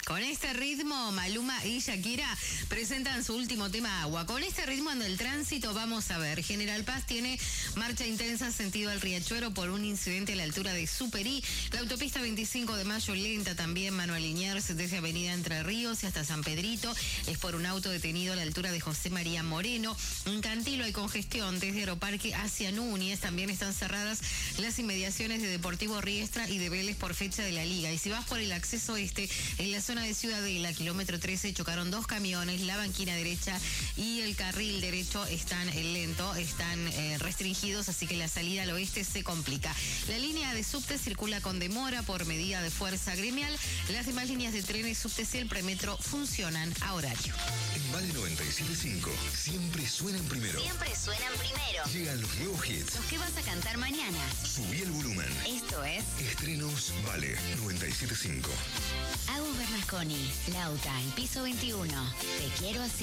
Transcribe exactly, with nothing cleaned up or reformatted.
Con este ritmo, Maluma y Shakira presentan su último tema, Agua. Con este ritmo en el tránsito, vamos a ver. General Paz tiene marcha intensa sentido al Riachuelo por un incidente a la altura de Superí. La autopista veinticinco de mayo lenta también, Manuel Liniers, desde Avenida Entre Ríos y hasta San Pedrito. Es por un auto detenido a la altura de José María Moreno. En Cantilo hay congestión desde Aeroparque hacia Núñez. También están cerradas las inmediaciones de Deportivo Riestra y de Vélez por fecha de la Liga. Y si vas por el acceso este, en la zona de Ciudadela, kilómetro trece, chocaron dos camiones, la banquina derecha y el carril derecho están eh, lento, están eh, restringidos, así que la salida al oeste se complica. La línea de subte circula con demora por medida de fuerza gremial. Las demás líneas de trenes, subtes y el premetro funcionan a horario. En Vale noventa y siete punto cinco, siempre suenan primero. Siempre suenan primero. Llegan los nuevos hits. Los que vas a cantar mañana. Subí el volumen. Esto es Estrenos Vale noventa y siete punto cinco. Agus Bernasconi, Lauta, en piso veintiuno. Te quiero así.